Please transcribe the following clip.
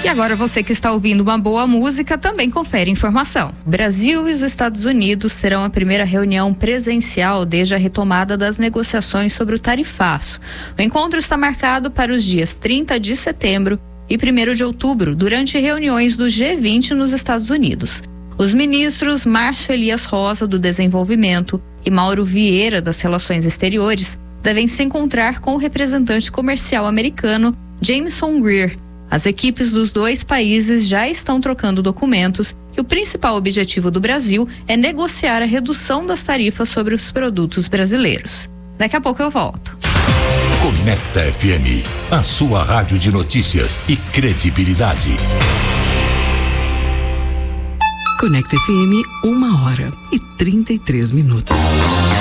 E agora você que está ouvindo uma boa música também confere informação. Brasil e os Estados Unidos terão a primeira reunião presencial desde a retomada das negociações sobre o tarifaço. O encontro está marcado para os dias 30 de setembro e 1º de outubro, durante reuniões do G20 nos Estados Unidos. Os ministros Márcio Elias Rosa, do Desenvolvimento, e Mauro Vieira, das Relações Exteriores, devem se encontrar com o representante comercial americano Jameson Greer. As equipes dos dois países já estão trocando documentos e o principal objetivo do Brasil é negociar a redução das tarifas sobre os produtos brasileiros. Daqui a pouco eu volto. Conecta FM, a sua rádio de notícias e credibilidade. Conecta FM, 1h33.